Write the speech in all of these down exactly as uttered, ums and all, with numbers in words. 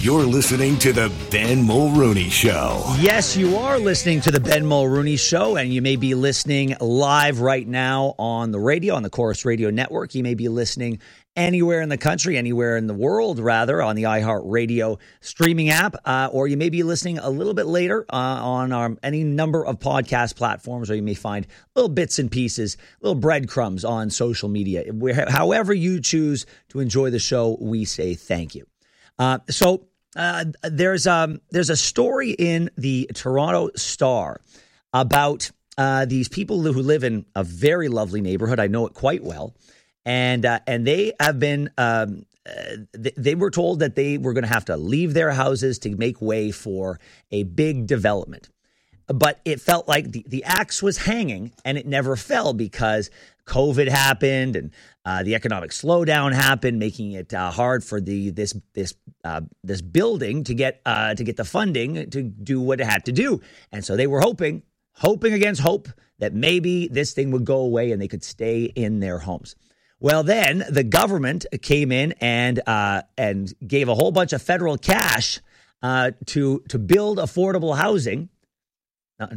You're listening to the Ben Mulrooney Show. Yes, you are listening to the Ben Mulrooney Show, and you may be listening live right now on the radio, on the Chorus Radio Network. You may be listening anywhere in the country, anywhere in the world, rather, on the iHeartRadio streaming app, uh, or you may be listening a little bit later uh, on our, any number of podcast platforms, or you may find little bits and pieces, little breadcrumbs on social media. Where, however you choose to enjoy the show, we say thank you. Uh, so uh, there's um there's a story in the Toronto Star about uh, these people who live in a very lovely neighborhood. I know it quite well, and uh, and they have been um, uh, they, they were told that they were going to have to leave their houses to make way for a big development. But it felt like the, the axe was hanging and it never fell because COVID happened and uh, the economic slowdown happened, making it uh, hard for the this this uh, this building to get uh, to get the funding to do what it had to do. And so they were hoping, hoping against hope that maybe this thing would go away and they could stay in their homes. Well, then the government came in and uh, and gave a whole bunch of federal cash uh, to to build affordable housing. I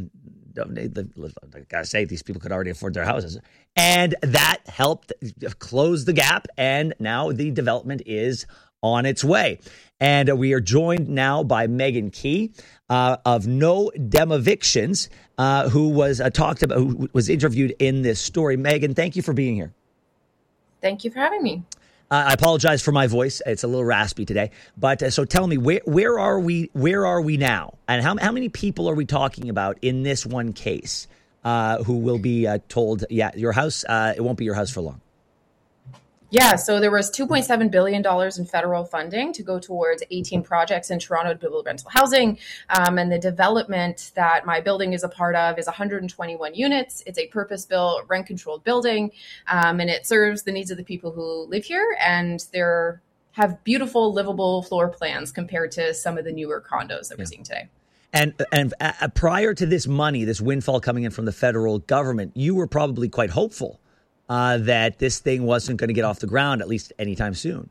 gotta say, these people could already afford their houses. And that helped close the gap. And now the development is on its way. And we are joined now by Megan Key uh, of No Dem Evictions, uh, who was uh, talked about, who was interviewed in this story. Megan, thank you for being here. Thank you for having me. Uh, I apologize for my voice; it's a little raspy today. But uh, so, tell me, where where are we? Where are we now? And how how many people are we talking about in this one case uh, who will be uh, told, "Yeah, your house, uh, it won't be your house for long"? Yeah, so there was two point seven billion dollars in federal funding to go towards eighteen projects in Toronto to build rental housing. Um, and the development that my building is a part of is one hundred twenty-one units. It's a purpose-built, rent-controlled building, um, and it serves the needs of the people who live here. And they're have beautiful, livable floor plans compared to some of the newer condos that yeah. we're seeing today. And and uh, prior to this money, this windfall coming in from the federal government, you were probably quite hopeful Uh, that this thing wasn't going to get off the ground, at least anytime soon.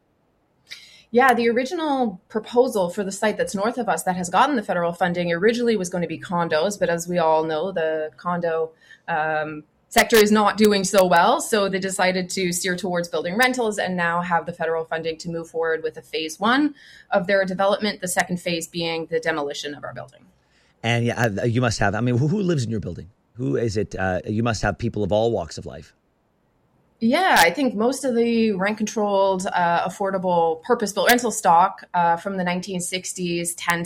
Yeah, the original proposal for the site that's north of us that has gotten the federal funding originally was going to be condos. But as we all know, the condo um, sector is not doing so well. So they decided to steer towards building rentals and now have the federal funding to move forward with a phase one of their development, the second phase being the demolition of our building. And yeah, you must have, I mean, who, who lives in your building? Who is it? Uh, you must have people of all walks of life. Yeah, I think most of the rent-controlled, uh, affordable, purpose-built rental stock uh, from the nineteen sixties tend